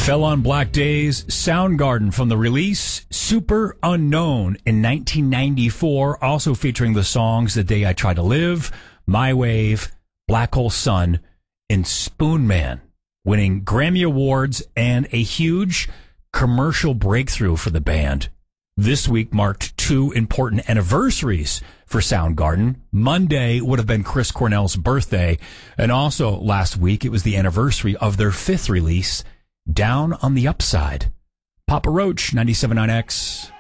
Fell on Black Days, Soundgarden from the release Super Unknown in 1994, also featuring the songs The Day I Try to Live, My Wave, Black Hole Sun, and Spoon Man, winning Grammy Awards and a huge commercial breakthrough for the band. This week marked two important anniversaries for Soundgarden. Monday would have been Chris Cornell's birthday, and also last week it was the anniversary of their fifth release, Down on the Upside. Papa Roach, 97.9X.